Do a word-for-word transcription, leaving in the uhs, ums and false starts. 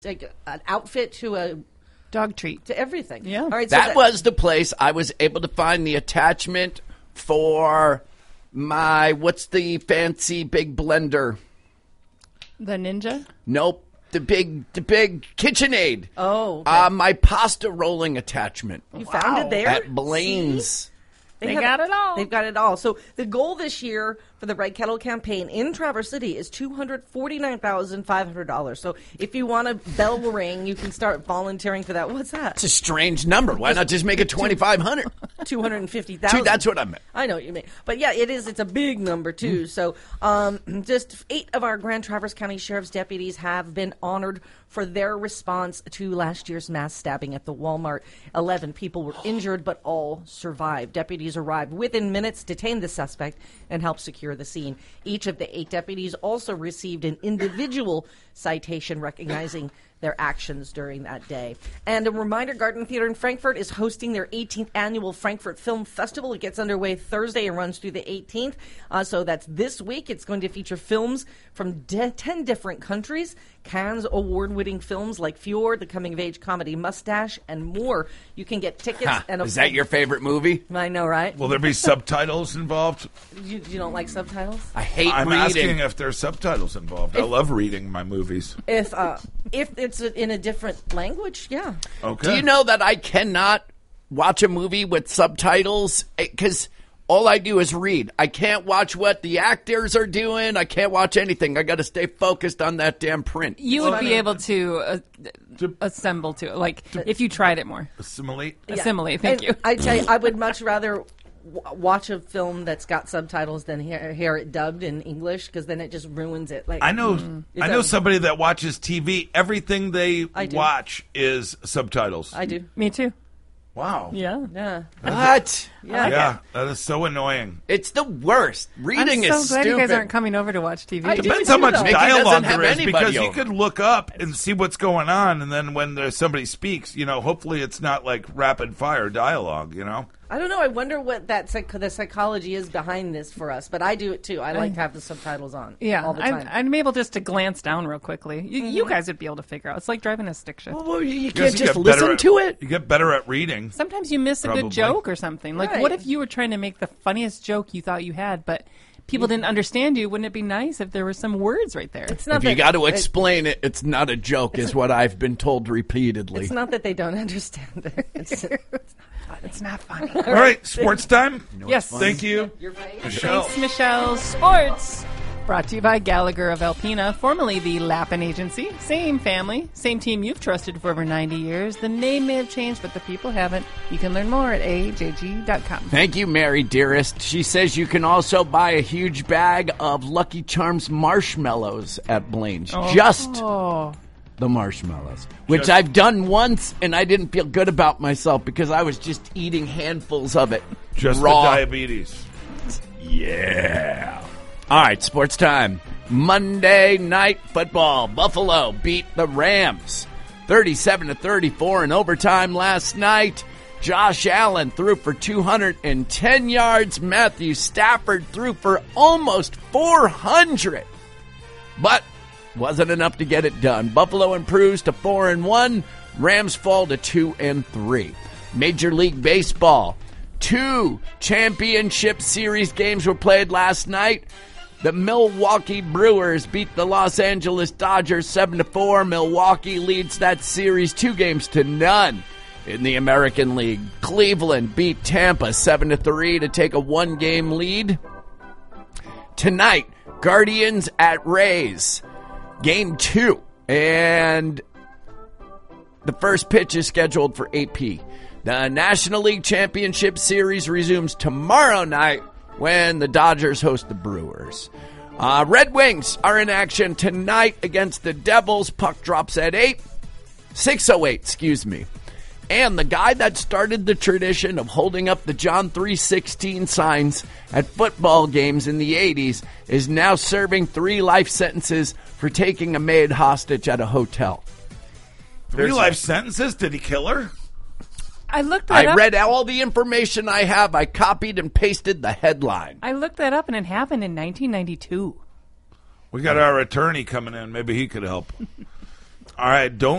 like an outfit to a dog treat to everything. Yeah. All right. So that, that was the place I was able to find the attachment for my, what's the fancy big blender? The Ninja? Nope. The big, the big KitchenAid. Oh, okay. Uh, my pasta rolling attachment. You found it there? At Blaine's. See? They have- got it all. They've got it all. So the goal this year for the Red Kettle campaign in Traverse City is two hundred forty-nine thousand five hundred dollars. So if you want a bell ring, you can start volunteering for that. What's that? It's a strange number. Why not just make it twenty-five hundred? two hundred fifty thousand dollars. That's what I meant. I know what you mean. But yeah, it is. It's a big number, too. Mm. So um, just eight of our Grand Traverse County Sheriff's deputies have been honored for their response to last year's mass stabbing at the Walmart. eleven people were injured, but all survived. Deputies arrived within minutes, detained the suspect, and helped secure the scene. Each of the eight deputies also received an individual citation recognizing their actions during that day. And a reminder, Garden Theater in Frankfort is hosting their eighteenth annual Frankfurt Film Festival. It gets underway Thursday and runs through the eighteenth. Uh, so that's this week. It's going to feature films from de- ten different countries. Cannes award-winning films like Fjord, the coming-of-age comedy Mustache, and more. You can get tickets. Huh. and a- Is that your favorite movie? I know, right? Will there be subtitles involved? You, you don't like subtitles? I hate I'm reading. asking if there's subtitles involved. I If- love reading my movies. If uh, if it's in a different language, yeah. Okay. Do you know that I cannot watch a movie with subtitles? Because all I do is read. I can't watch what the actors are doing. I can't watch anything. I got to stay focused on that damn print. You would be able to uh, assemble to it, like if you tried it more. Assimilate? Yeah. Assimilate, thank And you. I tell you, I would much rather w- watch a film that's got subtitles than hear, hear it dubbed in English, because then it just ruins it. Like I know Is I know that- somebody that watches T V. Everything they I do. watch is subtitles. I do. Me too. Wow. Yeah. Yeah. What? Yeah. Yeah, that is so annoying. It's the worst. Reading I'm so is glad stupid. you guys aren't coming over to watch T V. I do Depends too, how much though. Mickey dialogue doesn't have there is, anybody because you over. could look up and see what's going on, and then when there's somebody speaks, you know, hopefully it's not like rapid fire dialogue, you know. I don't know. I wonder what that psych- the psychology is behind this for us, but I do it too. I like to have the subtitles on. Yeah, all the I'm, time. I'm able just to glance down real quickly. You, you guys would be able to figure out. It's like driving a stick shift. Well, you Because can't you just get better listen at- to it. You get better at reading. Sometimes you miss a Probably. good joke or something. Like, Right. what if you were trying to make the funniest joke you thought you had, but people didn't understand you? Wouldn't it be nice if there were some words right there? it's not If that, you got to it- explain it, it's not a joke, is what I've been told repeatedly. It's not that they don't understand it. It's, It's not funny. All right, sports time. Yes. Thank you, you're right. Michelle. Thanks, Michelle. Sports. Brought to you by Gallagher of Alpena, formerly the Lappin Agency. Same family, same team you've trusted for over ninety years. The name may have changed, but the people haven't. You can learn more at A J G dot com. Thank you, Mary dearest. She says you can also buy a huge bag of Lucky Charms marshmallows at Blaine's. Just Oh. the marshmallows, which Just- I've done once, and I didn't feel good about myself because I was just eating handfuls of it. Just raw. the diabetes. Yeah. All right, sports time. Monday Night Football. Buffalo beat the Rams thirty-seven to thirty-four in overtime last night. Josh Allen threw for two hundred ten yards. Matthew Stafford threw for almost four hundred. But wasn't enough to get it done. Buffalo improves to four and one. Rams fall to two and three. Major League Baseball. Two championship series games were played last night. The Milwaukee Brewers beat the Los Angeles Dodgers seven to four. Milwaukee leads that series two games to none. In the American League, Cleveland beat Tampa seven to three to take a one-game lead. Tonight, Guardians at Rays. Game two. And the first pitch is scheduled for eight p.m. The National League Championship Series resumes tomorrow night when the Dodgers host the Brewers. Uh, Red Wings are in action tonight against the Devils. Puck drops at eight. six oh eight, excuse me. And the guy that started the tradition of holding up the John three sixteen signs at football games in the eighties is now serving three life sentences for taking a maid hostage at a hotel. Three There's life a- sentences? Did he kill her? I looked that I up. read all the information I have. I copied and pasted the headline. I looked that up, and it happened in nineteen ninety-two. We got our attorney coming in. Maybe he could help. All right, don't